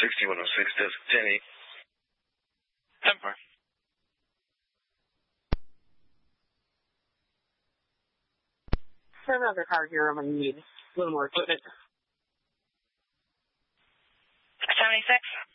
6106, desk 10-8. 10-4. I have another car here. I'm going to need a little more equipment. 76.